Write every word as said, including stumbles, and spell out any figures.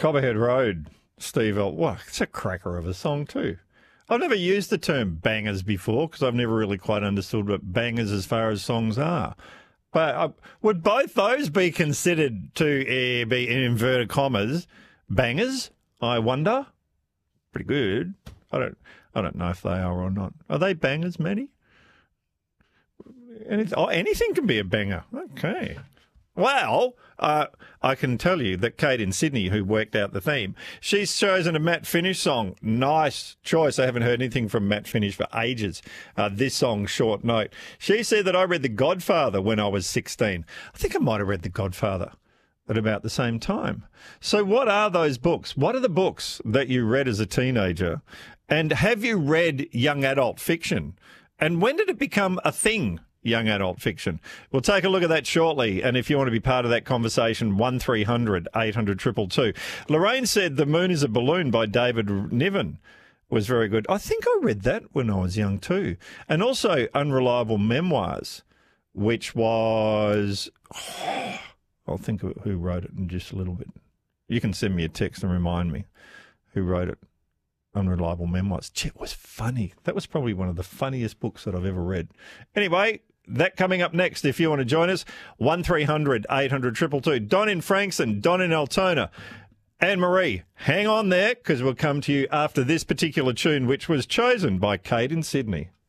Copperhead Road, Steve L. Wow, it's a cracker of a song too. I've never used the term bangers before because I've never really quite understood what bangers as far as songs are. But uh, would both those be considered to uh, be, in inverted commas, bangers, I wonder? Pretty good. I don't I don't know if they are or not. Are they bangers, Maddie? Anything, oh, anything can be a banger. Okay. Well, uh, I can tell you that Kate in Sydney, who worked out the theme, she's chosen a Matt Finish song. Nice choice. I haven't heard anything from Matt Finish for ages. Uh, this song, Short Note. She said that I read The Godfather when I was sixteen. I think I might have read The Godfather at about the same time. So what are those books? What are the books that you read as a teenager? And have you read young adult fiction? And when did it become a thing? Young adult fiction. We'll take a look at that shortly. And if you want to be part of that conversation, one three hundred eight hundred two two two. Lorraine said The Moon is a Balloon by David Niven was very good. I think I read that when I was young too. And also Unreliable Memoirs, which was... Oh, I'll think of who wrote it in just a little bit. You can send me a text and remind me who wrote it. Unreliable Memoirs. Gee, it was funny. That was probably one of the funniest books that I've ever read. Anyway, that coming up next, if you want to join us, one three hundred eight hundred two two two. Don in Frankston, Don in Altona. Anne-Marie, hang on there because we'll come to you after this particular tune, which was chosen by Kate in Sydney.